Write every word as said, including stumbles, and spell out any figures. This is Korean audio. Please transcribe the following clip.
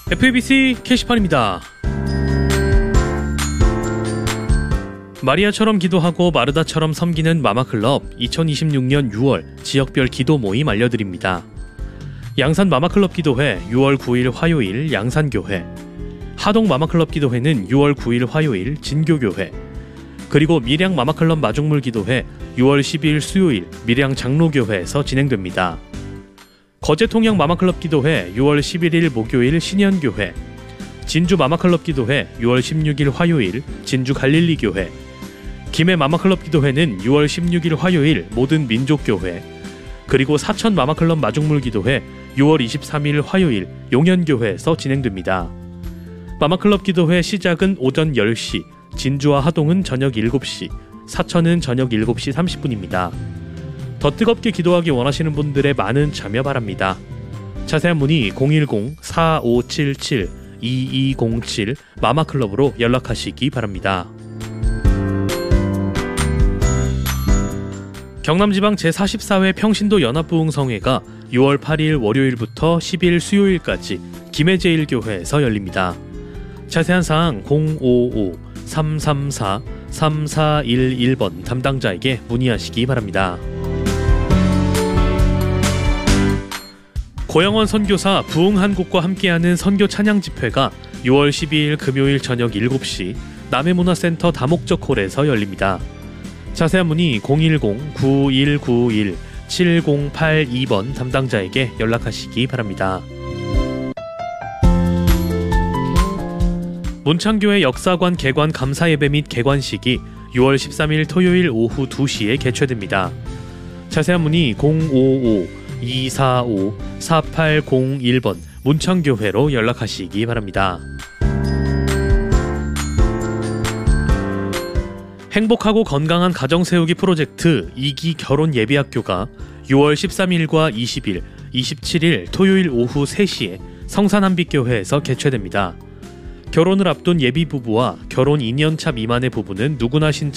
에프에이비씨 게시판입니다. 마리아처럼 기도하고 마르다처럼 섬기는 마마클럽 이천이십육년 유월 지역별 기도 모임 알려드립니다. 양산 마마클럽 기도회 유월 구일 화요일 양산교회, 하동 마마클럽 기도회는 유월 구일 화요일 진교교회, 그리고 밀양 마마클럽 마중물 기도회 유월 십이일 수요일 밀양 장로교회에서 진행됩니다. 거제통영 마마클럽 기도회 유월 십일일 목요일 신현교회, 진주 마마클럽 기도회 유월 십육일 화요일 진주 갈릴리교회, 김해 마마클럽 기도회는 유월 십육일 화요일 모든 민족교회, 그리고 사천 마마클럽 마중물 기도회 유월 이십삼일 화요일 용현교회에서 진행됩니다. 마마클럽 기도회 시작은 오전 열 시, 진주와 하동은 저녁 일곱 시, 사천은 저녁 일곱 시 삼십 분입니다. 더 뜨겁게 기도하기 원하시는 분들의 많은 참여 바랍니다. 자세한 문의 공일공 사오칠칠 이이공칠 마마클럽으로 연락하시기 바랍니다. 경남지방 제사십사 회 평신도 연합부흥성회가 유월 팔일 월요일부터 십일 수요일까지 김해제일교회에서 열립니다. 자세한 사항 공오오 삼삼사 삼사일일 번 담당자에게 문의하시기 바랍니다. 고영원 선교사 부흥한국과 함께하는 선교 찬양 집회가 유월 십이일 금요일 저녁 일곱 시 남해문화센터 다목적홀에서 열립니다. 자세한 문의 공일공 구일구일 칠공팔이 번 담당자에게 연락하시기 바랍니다. 문창교회 역사관 개관 감사예배 및 개관식이 유월 십삼일 토요일 오후 두 시에 개최됩니다. 자세한 문의 공오오 이사오 사팔공일 번 문창교회로 연락하시기 바랍니다. 행복하고 건강한 가정 세우기 프로젝트 이 기 결혼 예비학교가 유월 십삼일과 이십일, 이십칠일 토요일 오후 세 시에 성산한빛교회에서 개최됩니다. 결혼을 앞둔 예비 부부와 결혼 이 년차 미만의 부부는 누구나 신청